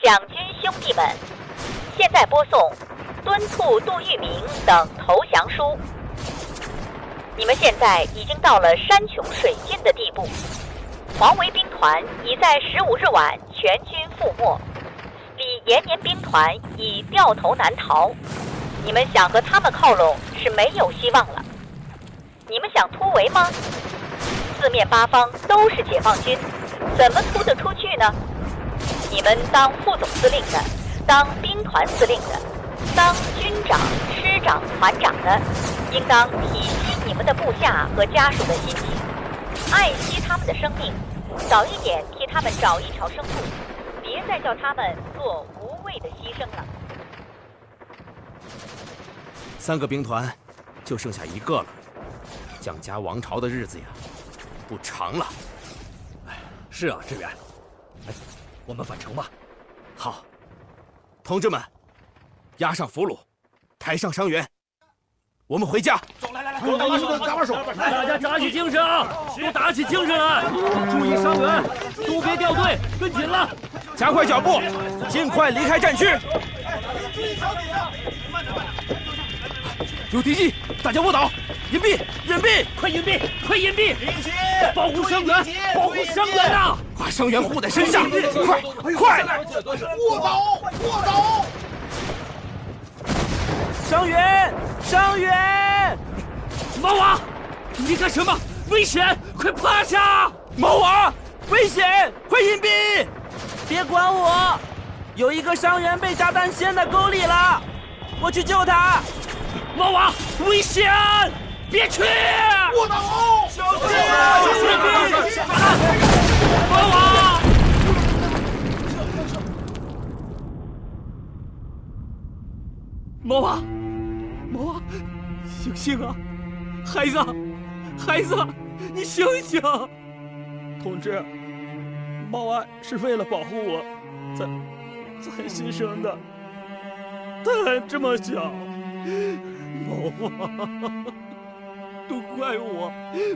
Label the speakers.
Speaker 1: 蒋军兄弟们，现在播送敦促杜聿明等投降书。你们现在已经到了山穷水尽的地步，黄维兵团已在15日晚全军覆没，李延年兵团已掉头南逃。你们想和他们靠拢是没有希望了。你们想突围吗？四面八方都是解放军，怎么突得出去呢？你们当副总司令的，当兵团司令的，当军长、师长、团长的，应当体恤你们的部下和家属的心情，爱惜他们的生命，早一点替他们找一条生路，别再叫他们做无谓的牺牲了。
Speaker 2: 3个兵团就剩下1个了，蒋家王朝的日子呀，不长了。
Speaker 3: 是啊，志远。我们返程吧。
Speaker 2: 好，同志们，押上俘虏，抬上伤员，我们回家。
Speaker 3: 走，来，
Speaker 4: 搭把手，
Speaker 3: 大家打起精神啊，都打起精神来，注意伤员，都别掉队，跟紧了，
Speaker 2: 加快脚步，尽快离开战区。
Speaker 4: 注意小姐啊！慢点。
Speaker 2: 有敌机，大家卧倒，隐蔽，隐蔽，
Speaker 3: 快隐蔽，快隐蔽！
Speaker 4: 林奇，
Speaker 3: 保护伤员，保护伤员呐！
Speaker 2: 把伤员护在身下，快！
Speaker 4: 卧倒！
Speaker 2: 伤员！
Speaker 3: 毛娃，你干什么？危险！快趴下！
Speaker 2: 毛娃，危险！快隐蔽！
Speaker 5: 别管我，有一个伤员被炸弹陷在沟里了，我去救他。
Speaker 3: 毛娃，危险！别去！
Speaker 4: 卧倒！小心！
Speaker 3: 毛娃！毛娃，醒啊！孩子，你醒醒！
Speaker 5: 同志，毛娃是为了保护我，才牺牲的。他还这么小，毛娃，都怪我